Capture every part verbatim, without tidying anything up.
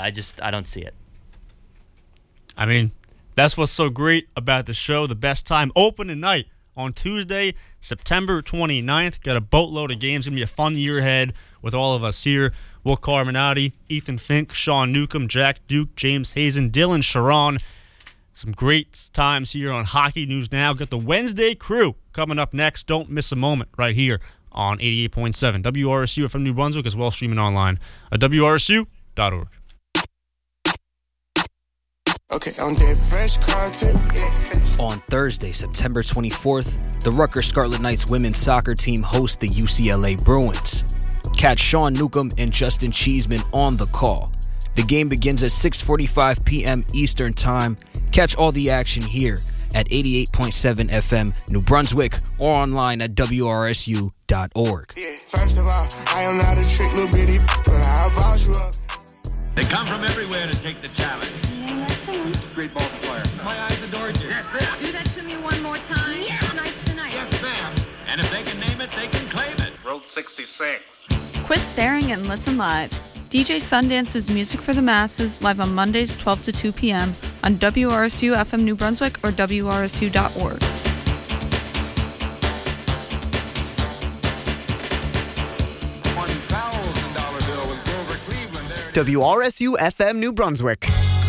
I just I don't see it. I mean, that's what's so great about the show. The best time, opening night on Tuesday, September twenty-ninth. Got a boatload of games. Going to be a fun year ahead with all of us here. Will Carminati, Ethan Fink, Sean Newcomb, Jack Duke, James Hazen, Dylan Sharon. Some great times here on Hockey News Now. Got the Wednesday crew coming up next. Don't miss a moment right here on eighty-eight point seven W R S U from New Brunswick, as well as streaming online at W R S U dot org. Okay, on that fresh content. On Thursday, September twenty-fourth, the Rutgers Scarlet Knights women's soccer team host the U C L A Bruins. Catch Sean Newcomb and Justin Cheeseman on the call. The game begins at six forty-five p.m. Eastern Time. Catch all the action here at eighty-eight point seven F M New Brunswick or online at W R S U dot org. Yeah, first of all, I am not a trick little bitty, but I'll boss you up. They come from everywhere to take the challenge. Great ball player. My eyes adored you. That's it. Do that to me one more time. Yeah. Tonight's the night. Yes, ma'am. And if they can name it, they can claim it. Road sixty-six. Quit staring and listen live. D J Sundance's Music for the Masses, live on Mondays twelve to two p.m. on W R S U F M New Brunswick or W R S U dot org. one thousand dollars bill with Grover Cleveland there. W R S U F M New Brunswick.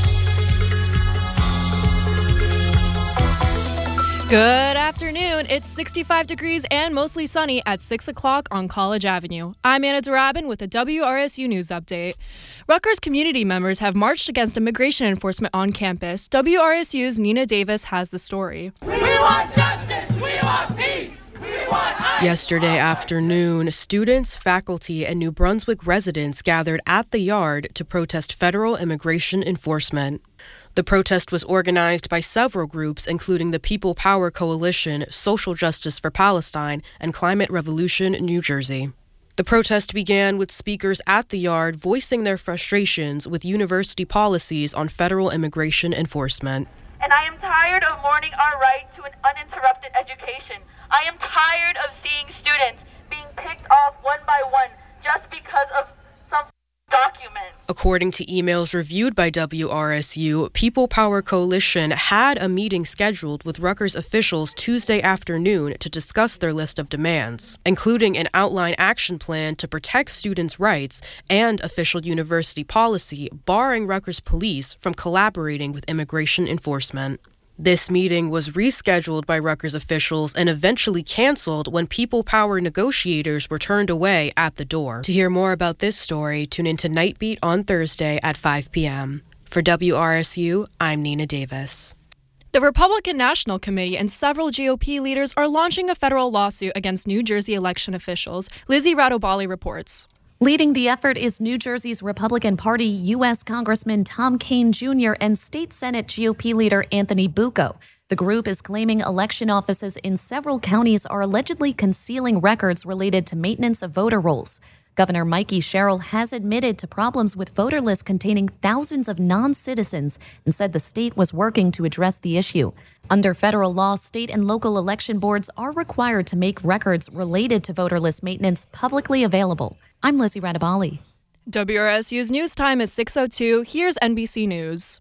Good afternoon. It's sixty-five degrees and mostly sunny at six o'clock on College Avenue. I'm Anna Darabin with a W R S U News Update. Rutgers community members have marched against immigration enforcement on campus. W R S U's Nina Davis has the story. We want justice! We want peace! We want ice! Yesterday afternoon, students, faculty, and New Brunswick residents gathered at the Yard to protest federal immigration enforcement. The protest was organized by several groups, including the People Power Coalition, Social Justice for Palestine, and Climate Revolution New Jersey. The protest began with speakers at the Yard voicing their frustrations with university policies on federal immigration enforcement. And I am tired of mourning our right to an uninterrupted education. I am tired of seeing students being picked off one by one just because of some document. According to emails reviewed by W R S U, People Power Coalition had a meeting scheduled with Rutgers officials Tuesday afternoon to discuss their list of demands, including an outline action plan to protect students' rights and official university policy barring Rutgers police from collaborating with immigration enforcement. This meeting was rescheduled by Rutgers officials and eventually canceled when People Power negotiators were turned away at the door. To hear more about this story, tune into Nightbeat on Thursday at five p.m. For W R S U, I'm Nina Davis. The Republican National Committee and several G O P leaders are launching a federal lawsuit against New Jersey election officials. Lizzie Radobali reports. Leading the effort is New Jersey's Republican Party U S Congressman Tom Kean Junior and State Senate G O P leader Anthony Bucco. The group is claiming election offices in several counties are allegedly concealing records related to maintenance of voter rolls. Governor Mikey Sherrill has admitted to problems with voter lists containing thousands of non-citizens and said the state was working to address the issue. Under federal law, state and local election boards are required to make records related to voter list maintenance publicly available. I'm Lizzie Radabali. W R S U's news time is six oh two. Here's N B C News.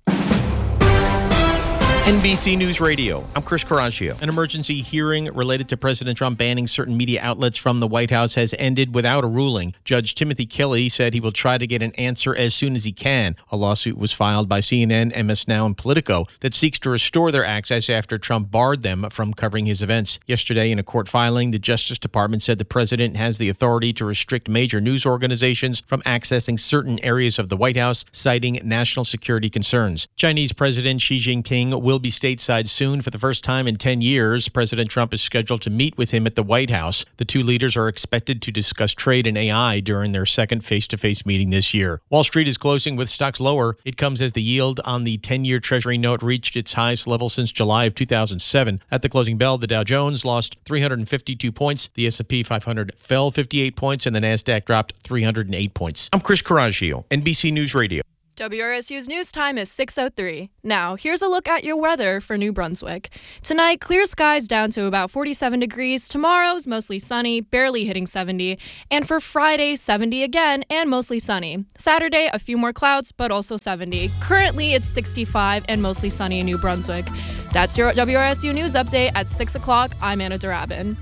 N B C News Radio. I'm Chris Coraggio. An emergency hearing related to President Trump banning certain media outlets from the White House has ended without a ruling. Judge Timothy Kelly said he will try to get an answer as soon as he can. A lawsuit was filed by C N N, M S Now, and Politico that seeks to restore their access after Trump barred them from covering his events. Yesterday, in a court filing, the Justice Department said the president has the authority to restrict major news organizations from accessing certain areas of the White House, citing national security concerns. Chinese President Xi Jinping will be stateside soon for the first time in ten years. President Trump is scheduled to meet with him at the White House. The two leaders are expected to discuss trade and A I during their second face-to-face meeting this year. Wall Street is closing with stocks lower. It comes as the yield on the ten-year Treasury note reached its highest level since July of two thousand seven. At the closing bell, the Dow Jones lost three hundred fifty-two points, the S and P five hundred fell fifty-eight points, and the Nasdaq dropped three hundred eight points. I'm Chris Coraggio, N B C News Radio. W R S U's news time is six oh three. Now, here's a look at your weather for New Brunswick. Tonight, clear skies down to about forty-seven degrees. Tomorrow's mostly sunny, barely hitting seventy. And for Friday, seventy again and mostly sunny. Saturday, a few more clouds, but also seventy. Currently, it's sixty-five and mostly sunny in New Brunswick. That's your W R S U news update at six o'clock. I'm Anna Darabin.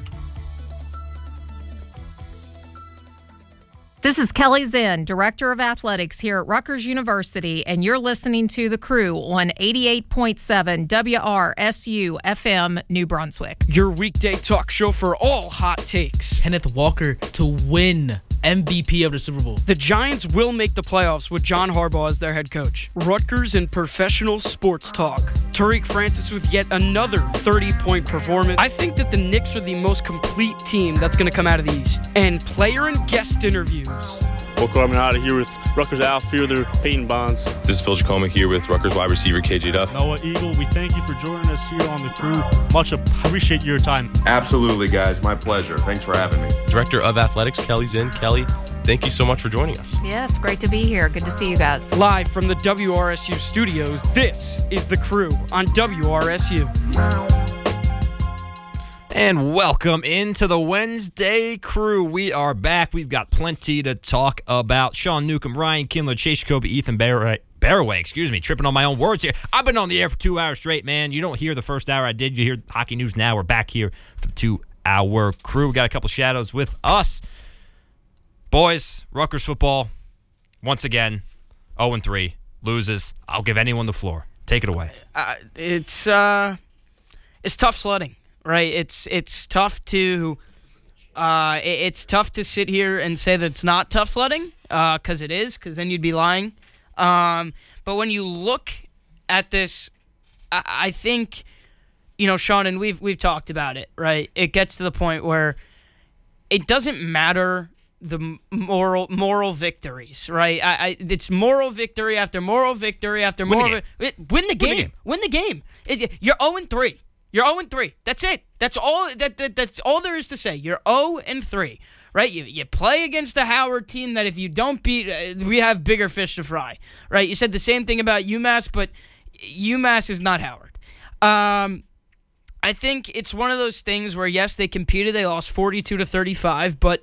This is Kelly Zinn, Director of Athletics here at Rutgers University, and you're listening to The Crew on eighty-eight point seven W R S U F M New Brunswick. Your weekday talk show for all hot takes. Kenneth Walker to win M V P of the Super Bowl. The Giants will make the playoffs with John Harbaugh as their head coach. Rutgers in professional sports talk. Tariq Francis with yet another thirty-point performance. I think that the Knicks are the most complete team that's going to come out of the East. And player and guest interviews. Will Coleman out of here with Rutgers outfielder Peyton Bonds. This is Phil Jacoma here with Rutgers wide receiver K J Duff. Noah Eagle, we thank you for joining us here on The Crew. Much appreciate your time. Absolutely, guys. My pleasure. Thanks for having me. Director of Athletics, Kelly Zinn. Kelly, thank you so much for joining us. Yes, great to be here. Good to see you guys. Live from the W R S U studios, this is The Crew on W R S U. And welcome into the Wednesday Crew. We are back. We've got plenty to talk about. Sean Newcomb, Ryan Kindler, Chase Jacoby, Ethan Barraway, Barraway, excuse me, tripping on my own words here. I've been on the air for two hours straight, man. You don't hear the first hour I did. You hear Hockey News Now. We're back here for the two-hour Crew. We got a couple shadows with us. Boys, Rutgers football, once again, oh and three, loses. I'll give anyone the floor. Take it away. Uh, it's uh, it's tough sledding. Right, it's it's tough to uh, it's tough to sit here and say that it's not tough sledding, because uh, it is, because then you'd be lying. Um, but when you look at this, I, I think, you know, Sean, and we've we've talked about it. Right, it gets to the point where it doesn't matter the moral moral victories. Right, I, I it's moral victory after moral victory after Win moral. the vi- Win the game. Win the game. Win the game. It, you're oh and three. You're oh and three. That's it. That's all that, that that's all there is to say. You're oh and three. Right? You you play against the Howard team that if you don't beat, uh, we have bigger fish to fry. Right? You said the same thing about UMass, but UMass is not Howard. Um, I think it's one of those things where, yes, they competed. They lost forty-two to thirty-five, but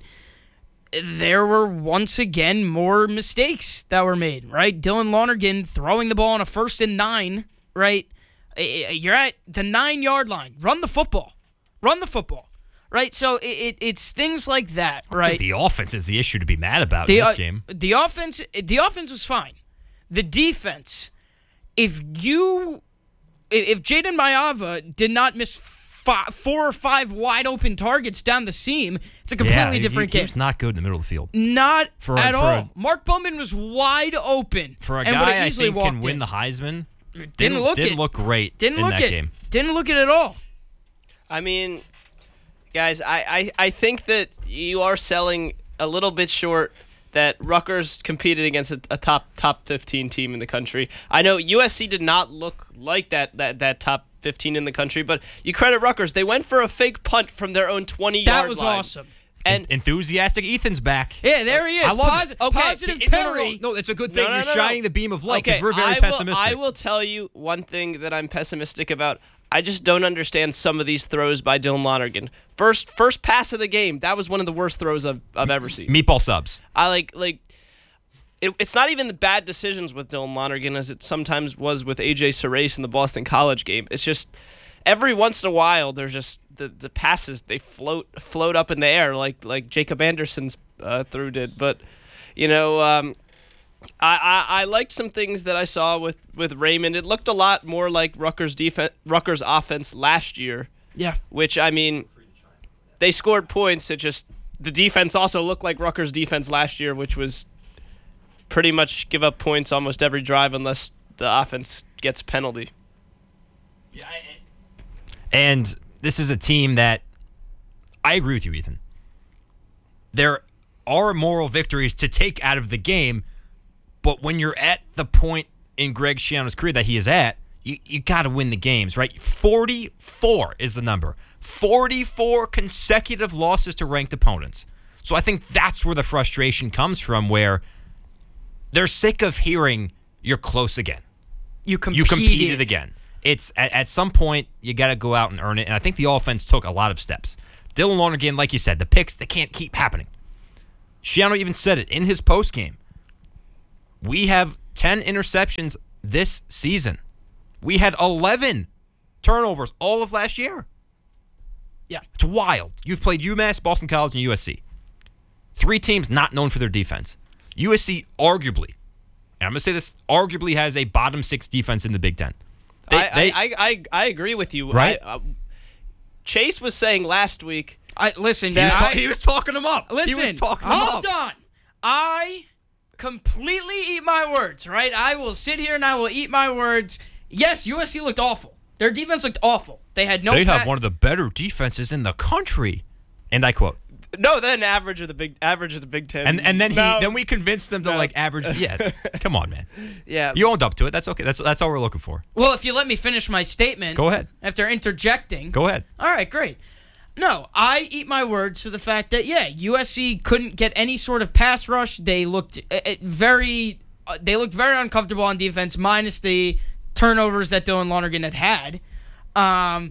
there were once again more mistakes that were made. Right? Dylan Lonergan throwing the ball on a first and nine. Right? You're at the nine-yard line. Run the football. Run the football. Right? So it, it it's things like that, right? I think the offense is the issue to be mad about the, in this uh, game. The offense the offense was fine. The defense, if you if Jaden Mayava did not miss five, four or five wide-open targets down the seam, it's a completely yeah, he, different he, game. He was not good in the middle of the field. Not for, at for all. A, Mark Bowman was wide open. For a and guy I think can in. win the Heisman, Didn't, didn't look didn't it. look great didn't in look that it. game. Didn't look it at all. I mean, guys, I, I, I think that you are selling a little bit short that Rutgers competed against a, a top top fifteen team in the country. I know U S C did not look like that that, that top fifteen in the country, but you credit Rutgers. They went for a fake punt from their own twenty-yard line. That was awesome. And enthusiastic Ethan's back. Yeah, there he is. I love Posi- it. Okay. Positive No, no, Perry. no, no, it's a good thing. No, no, You're no, no. shining the beam of light because Okay, we're very I will, pessimistic. I will tell you one thing that I'm pessimistic about. I just don't understand some of these throws by Dylan Lonergan. First first pass of the game, that was one of the worst throws I've, I've ever seen. Meatball subs. I like, like it, it's not even the bad decisions with Dylan Lonergan as it sometimes was with A J Serace in the Boston College game. It's just every once in a while, there's just the, the passes, they float float up in the air like like Jacob Anderson's uh, throw did. But, you know, um, I, I I liked some things that I saw with, with Raymond. It looked a lot more like Rutgers defense, Rutgers offense last year. Yeah. Which, I mean, they scored points. It just, the defense also looked like Rutgers defense last year, which was pretty much give up points almost every drive unless the offense gets a penalty. Yeah, and this is a team that, I agree with you, Ethan. There are moral victories to take out of the game, but when you're at the point in Greg Schiano's career that he is at, you, you got to win the games, right? forty-four is the number. forty-four consecutive losses to ranked opponents. So I think that's where the frustration comes from, where they're sick of hearing, you're close again. You competed. You competed again. It's at, at some point you got to go out and earn it, and I think the offense took a lot of steps. Dylan Lonergan, like you said, the picks, they can't keep happening. Schiano even said it in his postgame. We have ten interceptions this season. We had eleven turnovers all of last year. Yeah. It's wild. You've played UMass, Boston College, and U S C. Three teams not known for their defense. U S C arguably, and I'm going to say this, arguably has a bottom six defense in the Big Ten. They, I, they, I, I I agree with you. Right? I, uh, Chase was saying last week. I listen. He was, I, ta- he was talking them up. Listen. He was talking them hold up. on. I completely eat my words. Right. I will sit here and I will eat my words. Yes, U S C looked awful. Their defense looked awful. They had no. They pat- have one of the better defenses in the country, and I quote. No, then average of the big average of the Big Ten. And and then he no. then we convinced them to No. like average. Yeah, come on, man. Yeah, you owned up to it. That's okay. That's that's all we're looking for. Well, if you let me finish my statement. Go ahead. After interjecting. Go ahead. All right, great. No, I eat my words to the fact that, yeah, U S C couldn't get any sort of pass rush. They looked uh, very uh, they looked very uncomfortable on defense, minus the turnovers that Dylan Lonergan had had. Um,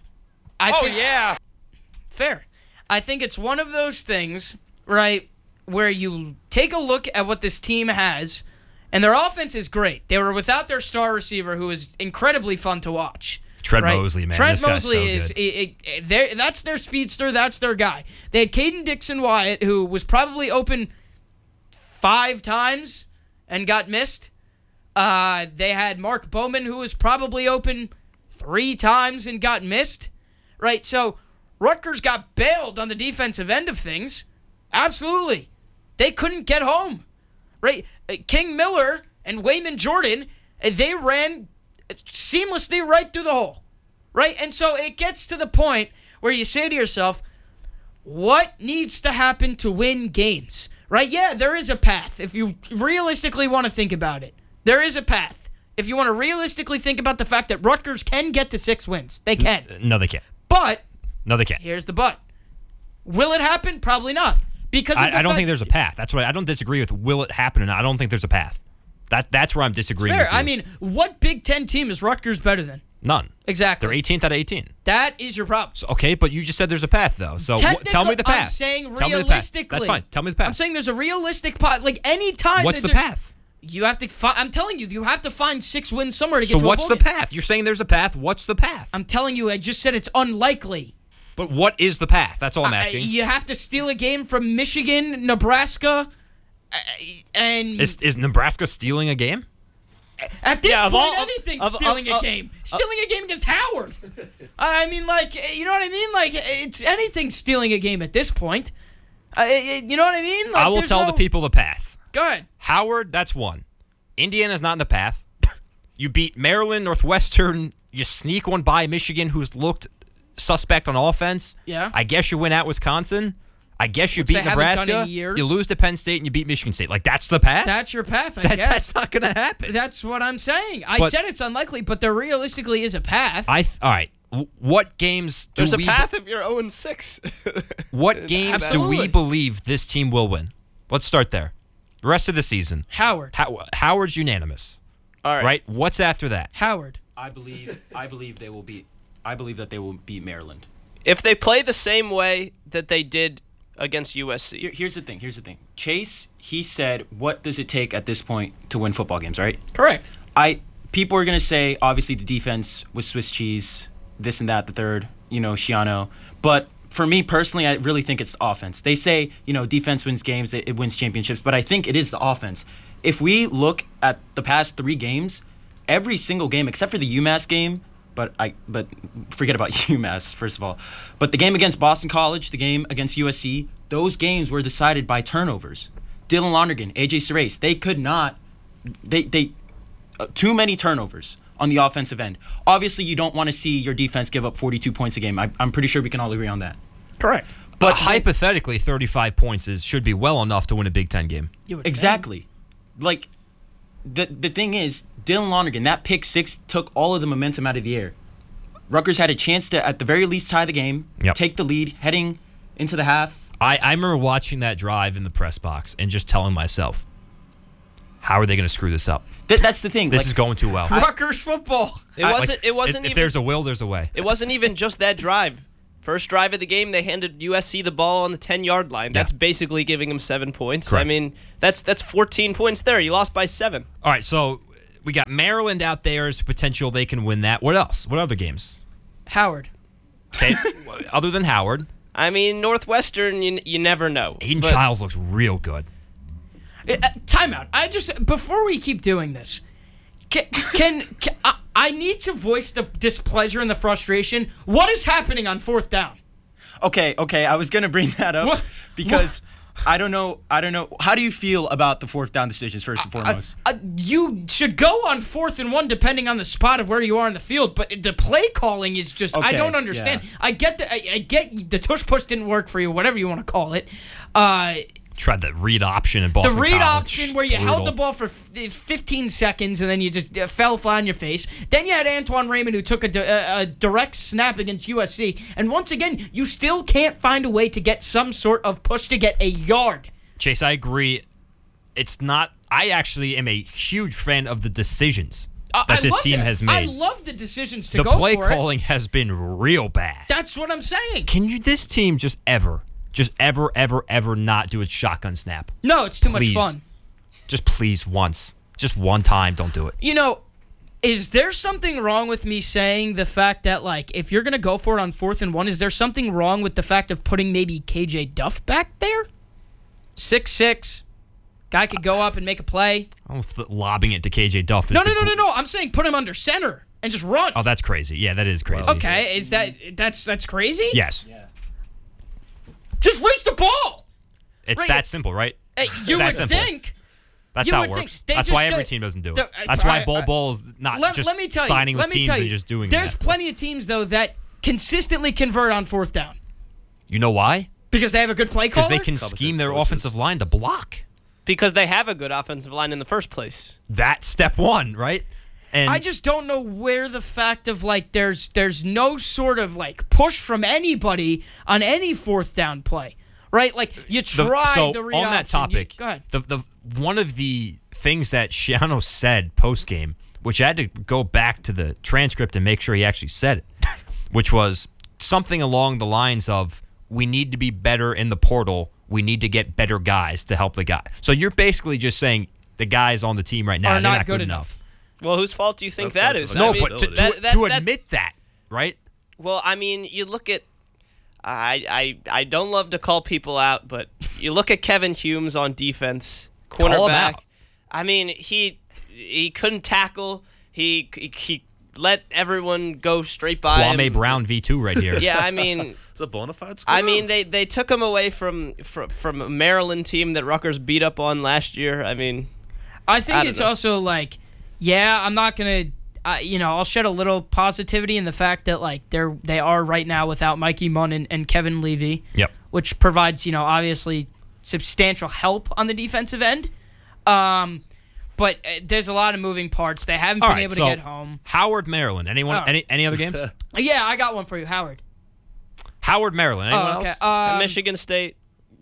I oh, think, yeah. Fair. I think it's one of those things, right, where you take a look at what this team has, and their offense is great. They were without their star receiver, who is incredibly fun to watch. Trent right? Mosley, man. Trent this Mosley guy's so is good. it, it, it, that's their speedster. That's their guy. They had Caden Dixon Wyatt, who was probably open five times and got missed. Uh, they had Mark Bowman, who was probably open three times and got missed. Right, so Rutgers got bailed on the defensive end of things. Absolutely, they couldn't get home. Right, King Miller and Wayman Jordan, they ran seamlessly right through the hole, right? And so it gets to the point where you say to yourself, what needs to happen to win games, right? Yeah, there is a path. If you realistically want to think about it, there is a path. If you want to realistically think about the fact that Rutgers can get to six wins, they can. No, they can't. But no, they can't. Here's the but. Will it happen? Probably not. Because I, of the I don't fact- think there's a path. That's why I don't disagree with will it happen or not. I don't think there's a path. That that's where I'm disagreeing Fair. with you. I mean, what Big Ten team is Rutgers better than? None. Exactly. They're eighteenth out of eighteen. That is your problem. So, okay, but you just said there's a path, though. So wh- Technically, tell me the path. I'm saying Tell me the path. realistically. That's fine. Tell me the path. I'm saying there's a realistic path. Like any time. What's that the there- path? You have to. Fi- I'm telling you, you have to find six wins somewhere to get So to what's a the bowl game. path? You're saying there's a path. What's the path? I'm telling you, I just said it's unlikely. But what is the path? That's all I'm Uh, asking. you have to steal a game from Michigan, Nebraska, uh, and Is, is Nebraska stealing a game? at this Yeah, of point, all- of- anything's of- stealing of- a of- game. Stealing a game against Howard. I mean, like, you know what I mean? Like, it's anything stealing a game at this point. Uh, you know what I mean? Like, I will there's tell no- the people the path. Go ahead. Howard, that's one. Indiana's not in the path. You beat Maryland, Northwestern. You sneak one by Michigan, who's looked suspect on offense. Yeah. I guess you win at Wisconsin. I guess you Which they beat haven't done Nebraska. in years. You lose to Penn State and you beat Michigan State. Like, that's the path? That's your path, I That's, guess. that's not going to happen. That's what I'm saying. I But- said it's unlikely, but there realistically is a path. I th- all right. W- What games do There's a we path if you're oh and six. What games do Absolutely. we believe this team will win? Let's start there. The rest of the season. Howard. How- Howard's unanimous. All right. Right? What's after that? Howard. I believe I believe they will beat I believe that they will beat Maryland. If they play the same way that they did against U S C. Here, here's the thing. Here's the thing. Chase, he said, "What does it take at this point to win football games?" Right? Correct. I people are gonna say obviously the defense was Swiss cheese, this and that, the third, you know, Schiano. But for me personally, I really think it's the offense. They say, you know, defense wins games, it, it wins championships, but I think it is the offense. If we look at the past three games, every single game except for the UMass game, but I but forget about UMass first of all. But the game against Boston College, the game against U S C, those games were decided by turnovers. Dylan Lonergan, A J Serace, they could not. They they uh, too many turnovers on the offensive end. Obviously, you don't want to see your defense give up forty-two points a game. I, I'm pretty sure we can all agree on that. Correct. But hypothetically, thirty-five points is should be well enough to win a Big Ten game. Exactly. Like, the the thing is, Dylan Lonergan, that pick six took all of the momentum out of the air. Rutgers had a chance to, at the very least, tie the game, Yep. take the lead, heading into the half. I, I remember watching that drive in the press box and just telling myself, How are they going to screw this up? Th- that's the thing. This like, is going too well. Rutgers football. It wasn't. It wasn't if, even. If there's a will, there's a way. It wasn't even just that drive. First drive of the game, they handed U S C the ball on the ten-yard line. That's yeah. basically giving them seven points. Correct. I mean, that's that's fourteen points there. You lost by seven. All right, so we got Maryland out there as potential they can win that. What else? What other games? Howard. Okay, other than Howard. I mean, Northwestern, you, you never know. Aiden Childs looks real good. Uh, timeout. I just before we keep doing this, can, can, can I, I need to voice the displeasure and the frustration. What is happening on fourth down? Okay, okay. I was gonna bring that up what? because what? I don't know. I don't know. How do you feel about the fourth down decisions first and foremost? Uh, uh, you should go on fourth and one depending on the spot of where you are in the field, but the play calling is just okay, I don't understand. Yeah. I get the I, I get the tush push didn't work for you, whatever you want to call it. Uh, Tried the read option in Boston The read College. option where you Brutal. held the ball for fifteen seconds and then you just uh, fell flat on your face. Then you had Antoine Raymond who took a, di- a, a direct snap against U S C. And once again, you still can't find a way to get some sort of push to get a yard. Chase, I agree. It's not. I actually am a huge fan of the decisions uh, that I this love team it. has made. I love the decisions to the go play for calling it. has been real bad. That's what I'm saying. Can you? This team just ever, just ever, ever, ever not do a shotgun snap? No, it's too please. much fun. Just please once, just one time. Don't do it. You know. Is there something wrong with me saying the fact that, like, if you're going to go for it on fourth and one, is there something wrong with the fact of putting maybe K J Duff back there? six six Guy could go up and make a play. I don't know if the, lobbing it to K J Duff is No, no, the no, no, no. I'm saying put him under center and just run. Oh, that's crazy. Yeah, that is crazy. Okay, is that that's that's crazy? Yes. Yeah. Just reach the ball. It's Right. that simple, right? Hey, you that would simple. think. That's you how would it think. works. They That's just why every get- team doesn't do it. the- That's I- why I- Bol Bol's not let, just let me tell signing you, with let me teams tell you, and just doing There's that. plenty of teams though that consistently convert on fourth down You know why? because they have a good play caller. Because they can scheme their offensive line to block. Because they have a good offensive line in the first place. That's step one, right? And I just don't know where the fact of like there's there's no sort of like push from anybody on any fourth down play, right? Like you tried the, so the read on that option, topic, you, go ahead. the the one of the things that Shiano said post game, which I had to go back to the transcript and make sure he actually said it, which was something along the lines of, "We need to be better in the portal. We need to get better guys to help the guy." So you're basically just saying the guys on the team right now Are they're not not good good enough. enough. Well, whose fault do you think That's that not is? the No, I mean, but to, to, that- that- to that's- admit that, right? Well, I mean, you look at. I, I I don't love to call people out, but you look at Kevin Humes on defense, Call him cornerback. out. I mean, he he couldn't tackle. He he, he let everyone go straight by Kwame him. Brown V two right here. Yeah, I mean, It's a bona fide score. I mean, they, they took him away from, from from a Maryland team that Rutgers beat up on last year. I mean, I think I don't it's know. also like, yeah, I'm not gonna, uh, you know, I'll shed a little positivity in the fact that like they're they are right now without Mikey Munn and, and Kevin Levy. Yep. Which provides, you know, obviously substantial help on the defensive end. Um, but uh, there's a lot of moving parts. They haven't All been right, able so to get home. Howard, Maryland. Anyone? Oh. Any any other games? Yeah, I got one for you, Howard. Howard, Maryland. Anyone Oh, okay. else? At Um, Michigan State.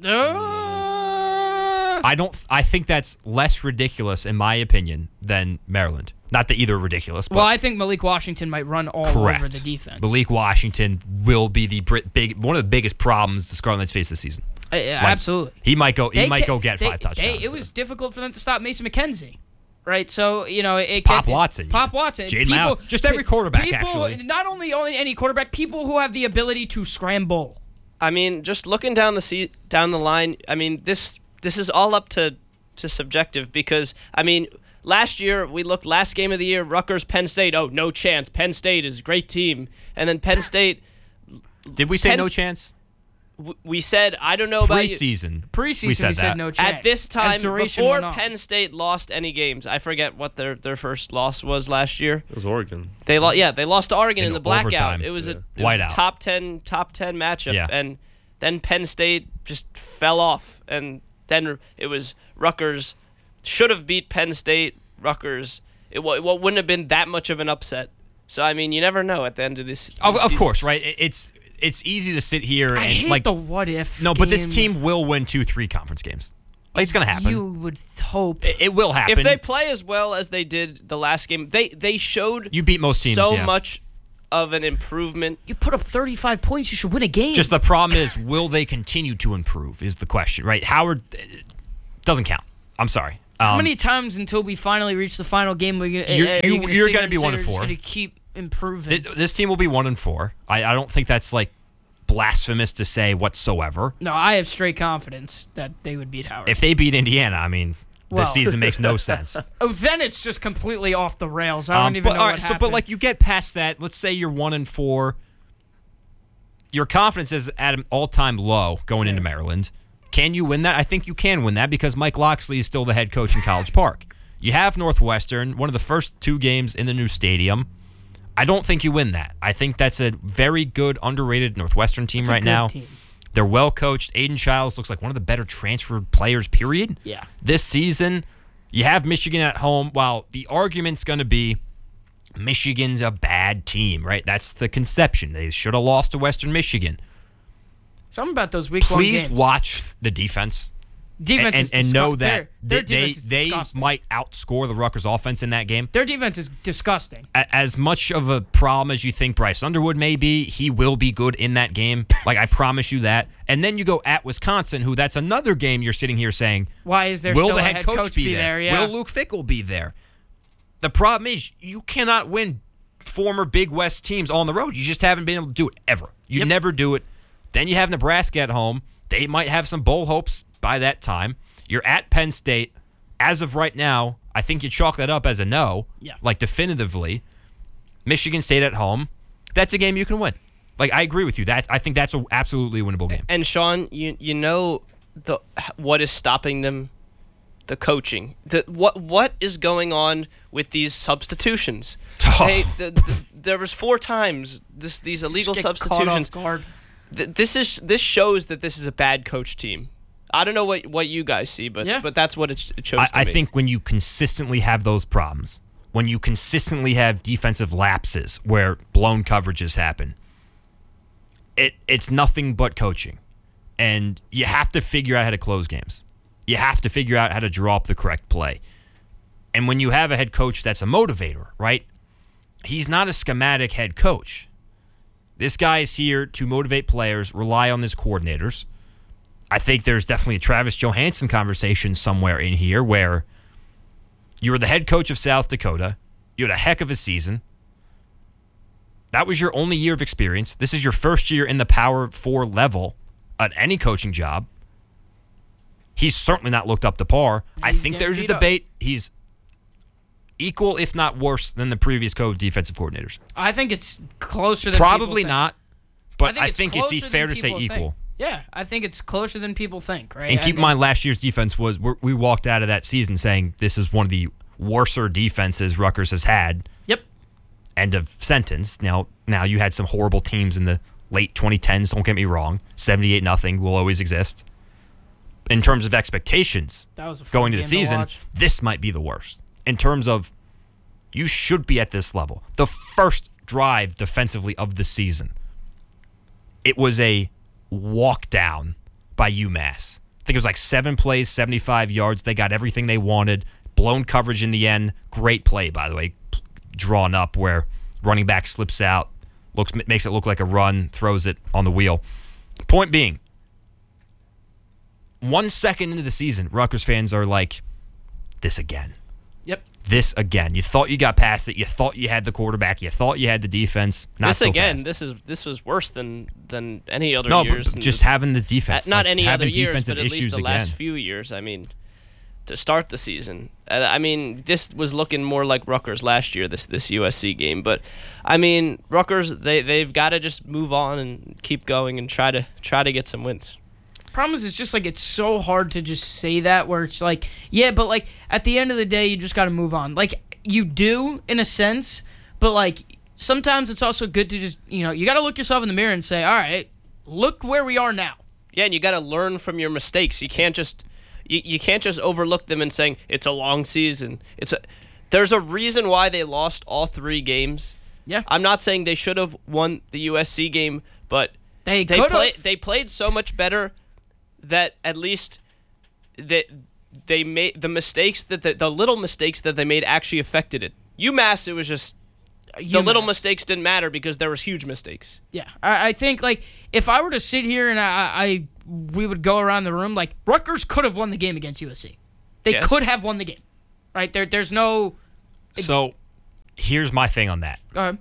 uh, I don't. I think that's less ridiculous, in my opinion, than Maryland. Not that either are ridiculous, but well, I think Malik Washington might run all correct. over the defense. Malik Washington will be the br- big one of the biggest problems the Scarlet Knights face this season. Uh, yeah, Like, absolutely. He might go. He They might ca- go get they- five touchdowns. they- it was difficult for them to stop Mason McKenzie, right? So you know, it Pop kept- Watson. Pop Watson, Jaden Mount. Just every quarterback, people, actually. Not only only any quarterback, people who have the ability to scramble. I mean, just looking down the se- down the line. I mean, this this is all up to to subjective because I mean, last year we looked last game of the year, Rutgers, Penn State. Oh, no chance. Penn State is a great team, and then Penn State. Did we say Penn no S- chance? w- We said I don't know about you. Preseason. Preseason, we said, we said that. no chance. At this time, As duration before went on. Penn State lost any games, I forget what their, their first loss was last year. It was Oregon. They lost, yeah, they lost to Oregon in, In the blackout. overtime. It was Yeah. a it was a Whiteout. top ten top ten matchup, Yeah. and then Penn State just fell off, and then it was Rutgers should have beat Penn State. Rutgers, it, wa- it wouldn't have been that much of an upset. So I mean, you never know at the end of this. Of, this of season. course, right? It- It's it's easy to sit here and I hate like the what if. no, but this game. team will win two, three conference games. Like, it's going to happen. You would hope. It, it will happen. If they play as well as they did the last game, they they showed you beat most teams, so yeah. much of an improvement. You put up thirty-five points, you should win a game. Just the problem is, will they continue to improve is the question, right? Howard doesn't count. I'm sorry. Um, How many times until we finally reach the final game are you, You're, are you, you gonna you're sit going to here be and one say and they're four. just going to keep improving? Th- This team will be one and four. I, I don't think that's like blasphemous to say whatsoever. No, I have straight confidence that they would beat Howard. If they beat Indiana, I mean, Well. this season makes no sense. Oh, then it's just completely off the rails. I don't Um, even but, know all what right, so, happened. but like you get past that. Let's say you're one and four. Your confidence is at an all-time low going into Maryland. Can you win that? I think you can win that because Mike Loxley is still the head coach in College Park. You have Northwestern, one of the first two games in the new stadium. I don't think you win that. I think that's a very good, underrated Northwestern team It's a right good now. team. They're well coached. Aiden Childs looks like one of the better transferred players, period. Yeah. This season, you have Michigan at home. While the argument's going to be Michigan's a bad team, right? That's the conception. They should have lost to Western Michigan. Something about those week one Please games. watch the defense. Defense and, is and know disgu- that their- their they, defense is they disgusting. might outscore the Rutgers offense in that game. Their defense is disgusting. A- As much of a problem as you think Bryce Underwood may be, he will be good in that game. Like, I promise you that. And then you go at Wisconsin, who that's another game you're sitting here saying, Why is there will still the a head, head coach, coach be, be there? there? Yeah. Will Luke Fickell be there? The problem is you cannot win former Big West teams on the road. You just haven't been able to do it ever. You Yep. never do it. Then you have Nebraska at home. They might have some bowl hopes by that time. You're at Penn State. As of right now, I think you chalk that up as a no, Yeah. like definitively. Michigan State at home. That's a game you can win. Like, I agree with you. That's I think that's an absolutely winnable game. And Sean, you you know the what is stopping them? The coaching. The what what is going on with these substitutions? They, the, the, there was four times this these illegal Just get substitutions. caught off guard. Th- This is this shows that this is a bad coach team. I don't know what, what you guys see, but Yeah. but that's what it, it shows I, to I me. think when you consistently have those problems, when you consistently have defensive lapses where blown coverages happen, it it's nothing but coaching. And you have to figure out how to close games. You have to figure out how to draw up the correct play. And when you have a head coach that's a motivator, right? He's not a schematic head coach. This guy is here to motivate players, rely on his coordinators. I think there's definitely a Travis Johansson conversation somewhere in here where you were the head coach of South Dakota. You had a heck of a season. That was your only year of experience. This is your first year in the Power Four level at any coaching job. He's certainly not looked up to par. I He's think getting there's a beat up. debate. He's equal, if not worse, than the previous co-defensive coordinators. I think it's closer than Probably people think. not, but I it's think it's, closer fair than to say people equal. think. Yeah, I think it's closer than people think, right? And I keep in mean- mind, last year's defense was we're, we walked out of that season saying this is one of the worser defenses Rutgers has had. Yep. End of sentence. Now, now you had some horrible teams in the late twenty tens. Don't get me wrong. seventy-eight nothing will always exist. In terms of expectations That was a fun going to the game to season, watch. this might be the worst. In terms of you should be at this level. The first drive defensively of the season, it was a walk down by UMass. I think it was like seven plays, seventy-five yards. They got everything they wanted. Blown coverage in the end. Great play, by the way, drawn up where running back slips out, looks makes it look like a run, throws it on the wheel. Point being, one second into the season, Rutgers fans are like, this again. Yep. This again. You thought you got past it. You thought you had the quarterback. You thought you had the defense. Not this so again, fast. this is this was worse than than any other No, but- years. but just having the defense, Uh, not like, any other having years, defensive but at least issues the last again. few years. I mean, to start the season, Uh, I mean, this was looking more like Rutgers last year. This this U S C game, but I mean, Rutgers they they've got to just move on and keep going and try to try to get some wins. Problem is, it's just like it's so hard to just say that where it's like, yeah, but like at the end of the day, you just got to move on. Like you do in a sense, but like sometimes it's also good to just, you know, you got to look yourself in the mirror and say, all right, look where we are now. Yeah, and you got to learn from your mistakes. You can't just you, you can't just overlook them and saying it's a long season. It's a there's a reason why they lost all three games. Yeah. I'm not saying they should have won the U S C game, but They they could've. played they played so much better that at least that they made the mistakes that the, the little mistakes that they made actually affected it. UMass, it was just the UMass. little mistakes didn't matter because there was huge mistakes. Yeah, I, I think like if I were to sit here and I, I we would go around the room like Rutgers could have won the game against U S C. They Yes. could have won the game, right? There, there's no. So, here's my thing on that. Go ahead.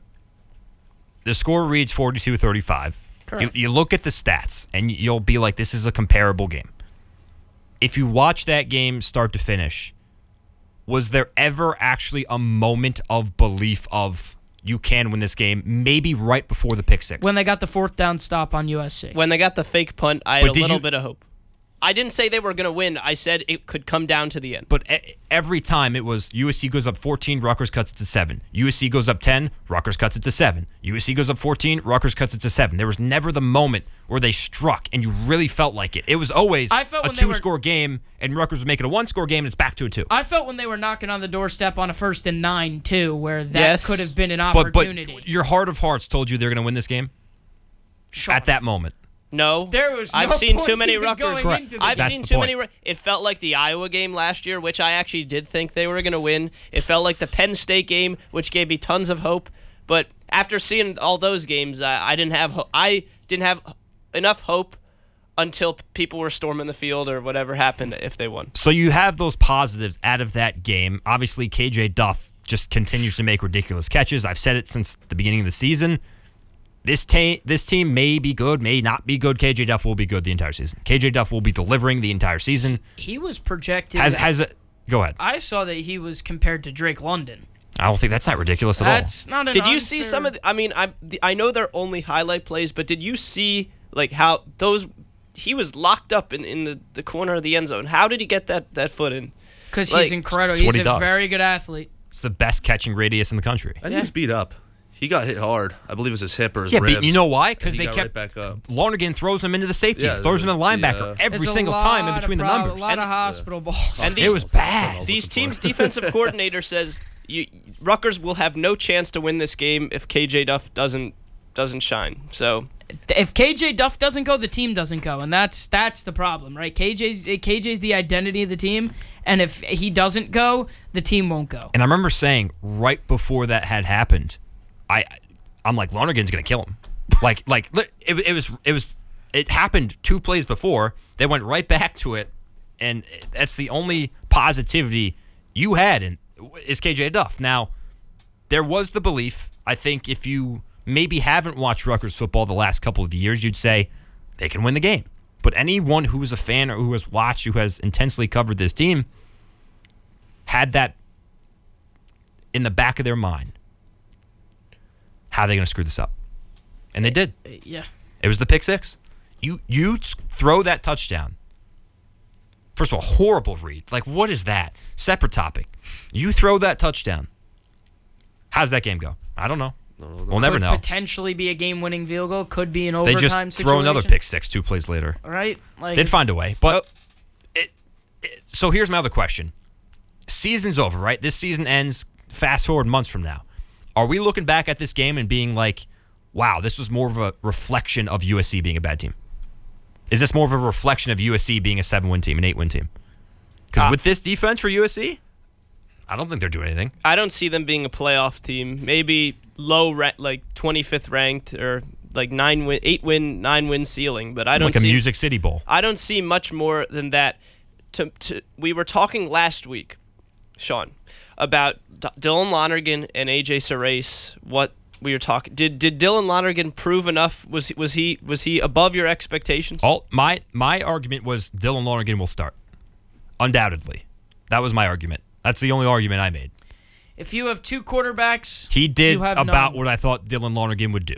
The score reads forty-two thirty-five. You, Correct. you look at the stats, and you'll be like, this is a comparable game. If you watch that game start to finish, was there ever actually a moment of belief of you can win this game, maybe right before the pick six? When they got the fourth down stop on U S C. When they got the fake punt, I had But a did little you- bit of hope. I didn't say they were going to win. I said it could come down to the end. But e- every time it was U S C goes up fourteen, Rutgers cuts it to seven. U S C goes up ten, Rutgers cuts it to seven. U S C goes up fourteen, Rutgers cuts it to seven. There was never the moment where they struck and you really felt like it. It was always I felt a when they were- two-score game and Rutgers would make it a one-score game and it's back to a two. I felt when they were knocking on the doorstep on a first and nine too, where that Yes. could have been an But, opportunity. but your heart of hearts told you they're going to win this game at that moment. No, There was I've no seen point too many even Rutgers. going Correct. into the I've game. seen That's the too many. point. Ru- It felt like the Iowa game last year, which I actually did think they were going to win. It felt like the Penn State game, which gave me tons of hope. But after seeing all those games, I, I didn't have ho- I didn't have enough hope until p- people were storming the field or whatever happened if they won. So you have those positives out of that game. Obviously, K J Duff just continues to make ridiculous catches. I've said it since the beginning of the season. This, ta- this team may be good, may not be good. K J Duff will be good the entire season. K J Duff will be delivering the entire season. He was projected. Has has a go ahead. I saw that he was compared to Drake London. I don't think that's not ridiculous at That's not an Did you unfair- see some of? The, I mean, I I know they're only highlight plays, but did you see like how those? He was locked up in, in the, the corner of the end zone. How did he get that, that foot in? Because Like- he's incredible. That's what He's he a does. very good athlete. all. It's the best catching radius in the country. And he was beat up. He got hit hard. I believe it was his hip or his Yeah, ribs. but you know why? and Because he they got kept right back up. Lonergan throws him into the safety, Yeah, throws him in the linebacker yeah. every There's a single time in lot between of the prob- numbers. A lot of hospital balls. And it was bad. These teams' defensive coordinator says you, Rutgers will have no chance to win this game if K J Duff doesn't doesn't shine. So If K J Duff doesn't go, the team doesn't go, and that's that's the problem, right? K J's K J's the identity of the team, and if he doesn't go, the team won't go. And I remember saying right before that had happened, I, I'm like Lonergan's gonna kill him. Like like it, it was it was it happened two plays before. They went right back to it, and that's the only positivity you had in is K J Duff. Now, there was the belief. I think if you maybe haven't watched Rutgers football the last couple of years, you'd say they can win the game. But anyone who is a fan or who has watched, who has intensely covered this team, had that in the back of their mind. How are they going to screw this up? And they did. Yeah. It was the pick six. You you throw that touchdown. First of all, horrible read. Like, what is that? Separate topic. You throw that touchdown. How's that game go? I don't know. We'll never Could know. Potentially be a game-winning field goal. Could be an They overtime just situation. throw another pick six two plays later. Right? Like They'd it's- find a way. But it, it, so here's my other question. Season's over, right? This season ends fast forward months from now. Are we looking back at this game and being like, wow, this was more of a reflection of U S C being a bad team? Is this more of a reflection of U S C being a seven-win team, an eight-win team? Because Uh, with this defense for U S C, I don't think they're doing anything. I don't see them being a playoff team. Maybe low, ra- like twenty-fifth ranked or like nine win, eight win, nine win ceiling. But I don't Like a see Music City Bowl. I don't see much more than that. To, to we were talking last week, Sean, about D- Dylan Lonergan and A J Sarace. What we were talking did did Dylan Lonergan prove enough? Was was he was he above your expectations? All my my argument was Dylan Lonergan will start, undoubtedly. That was my argument. That's the only argument I made. If you have two quarterbacks, He did you have about none. what I thought Dylan Lonergan would do.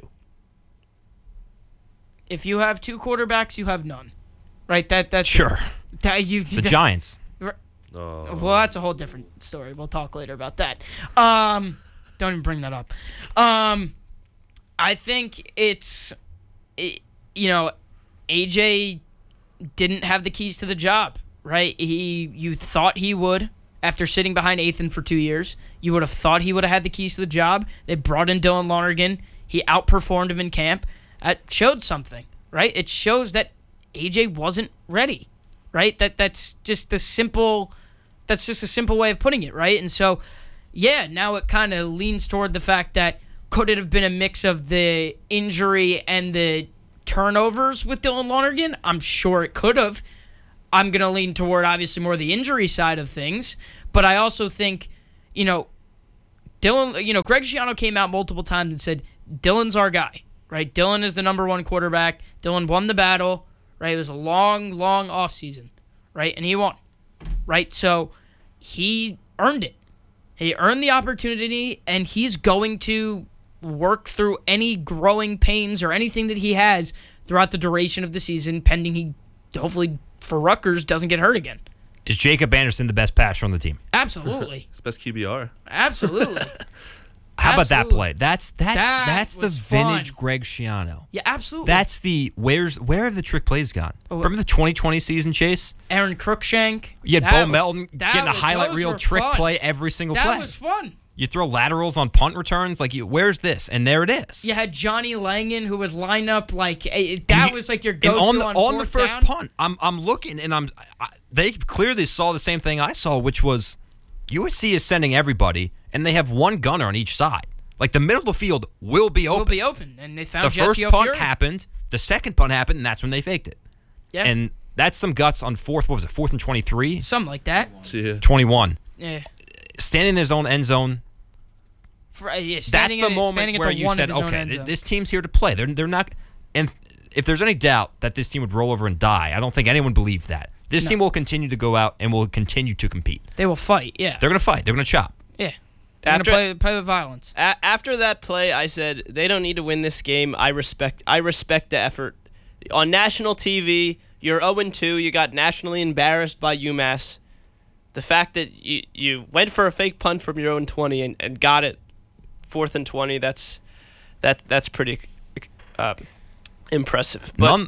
If you have two quarterbacks, you have none. Right? That that's Sure. That you The Giants. Well, that's a whole different story. We'll talk later about that. Um, don't even bring that up. Um, I think it's, it, you know, A J didn't have the keys to the job, right? He, you thought he would after sitting behind Athan for two years. You would have thought he would have had the keys to the job. They brought in Dylan Lonergan. He outperformed him in camp. That showed something, right? It shows that A J wasn't ready. right? That that's just the simple that's just a simple way of putting it, right? And so, yeah, now it kind of leans toward the fact that could it have been a mix of the injury and the turnovers with Dylan Lonergan? I'm sure it could have. I'm going to lean toward, obviously, more the injury side of things. But I also think, you know, Dylan, you know, Greg Schiano came out multiple times and said, Dylan's our guy, right? Dylan is the number one quarterback. Dylan won the battle, right? It was a long, long offseason, right? And he won, right? So he earned it. He earned the opportunity, and he's going to work through any growing pains or anything that he has throughout the duration of the season, pending he, hopefully, for Rutgers, doesn't get hurt again. Is Jacob Anderson the best passer on the team? Absolutely. It's best Q B R. Absolutely. How about that Absolutely. play? That's that's That that's the was vintage fun. Greg Schiano. Yeah, absolutely. That's the where's where have the trick plays gone? Oh, Remember the twenty twenty season, Chase? Aaron Crookshank. You had That Bo was- Melton that getting a was- highlight those reel were trick fun. play every single That play. was fun. You throw laterals on punt returns, like you, where's this? And there it is. You had Johnny Langan who would line up like eh, that you- was like your And go-to on the on, on the fourth first down. punt, I'm I'm looking and I'm I, they clearly saw the same thing I saw, which was U S C is sending everybody, and they have one gunner on each side. Like the middle of the field will be open. Will be open, and they found the Jesse first punt O'Fury. happened, the second punt happened, and that's when they faked it. Yeah. And that's some guts on fourth. What was it? Fourth and twenty-three. Something like that. Yeah. twenty-one. Yeah. Standing in his own end zone. For, uh, yeah That's standing the in, moment standing at where the you one said, of his own okay, end th- zone. this team's here to play. They're they're not. And if there's any doubt that this team would roll over and die, I don't think anyone believed that. This No. team will continue to go out and will continue to compete. They will fight. Yeah. They're going to fight. They're going to chop. Yeah. They're After- gonna play play with violence. A- after that play, I said they don't need to win this game. I respect. I respect the effort. On national T V, you're oh and two. You got nationally embarrassed by UMass. The fact that you, you went for a fake punt from your own twenty and, and got it fourth and twenty. That's that that's pretty uh, impressive. But, None-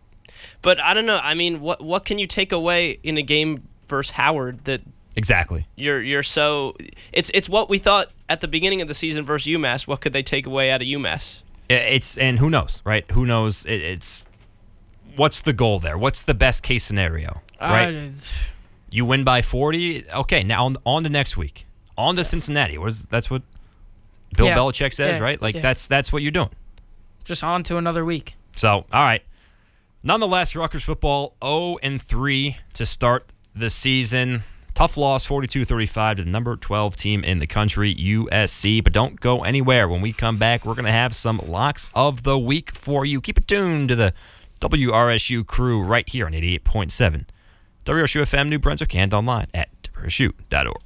but I don't know. I mean, what what can you take away in a game versus Howard that? Exactly. You're you're so it's it's what we thought at the beginning of the season versus UMass. What could they take away out of UMass? It's and who knows, right? Who knows? It, it's what's the goal there? What's the best case scenario, right? Uh, You win by forty. Okay, now on, on to next week. On to Cincinnati. What is that's what Bill Yeah. Belichick says, Yeah. right? Like Yeah. that's that's what you're doing. just on to another week. So, all right. Nonetheless, Rutgers football oh and three to start the season. Tough loss, forty-two thirty-five to the number twelve team in the country, U S C. But don't go anywhere. When we come back, we're going to have some locks of the week for you. Keep it tuned to the W R S U crew right here on eighty-eight point seven. W R S U F M New Brunswick and online at W R S U dot org.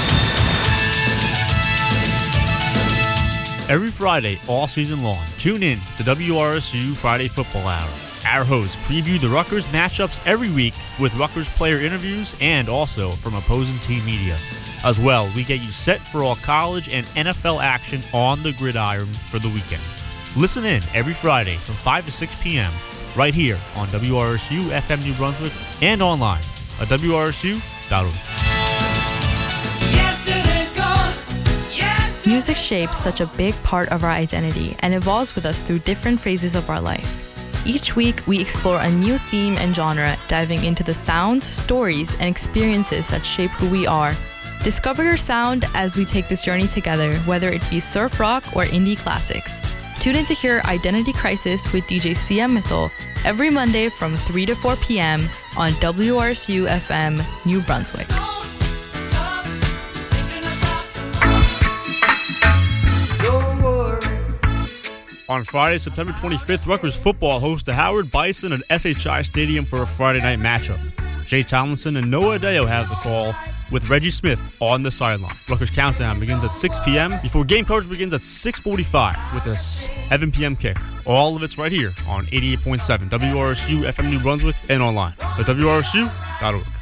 Every Friday, all season long, tune in to W R S U Friday Football Hour. Our hosts preview the Rutgers matchups every week with Rutgers player interviews and also from opposing team media. As well, we get you set for all college and N F L action on the gridiron for the weekend. Listen in every Friday from five to six p.m. right here on W R S U F M New Brunswick and online at W R S U dot org. Music shapes such a big part of our identity and evolves with us through different phases of our life. Each week, we explore a new theme and genre, diving into the sounds, stories, and experiences that shape who we are. Discover your sound as we take this journey together, whether it be surf rock or indie classics. Tune in to hear Identity Crisis with D J C M Mithil every Monday from three to four p.m. on W R S U F M New Brunswick. On Friday, September twenty-fifth, Rutgers football hosts the Howard Bison at S H I Stadium for a Friday night matchup. Jay Tomlinson and Noah Adeo have the call with Reggie Smith on the sideline. Rutgers countdown begins at six p.m. before game coverage begins at six forty-five with a seven p.m. kick. All of it's right here on eighty-eight point seven W R S U F M New Brunswick and online at W R S U dot org.